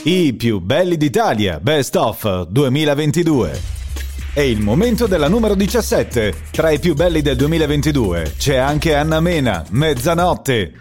I più belli d'Italia, Best of 2022. È il momento della numero 17. Tra i più belli del 2022 c'è anche Anna Mena, Mezzanotte.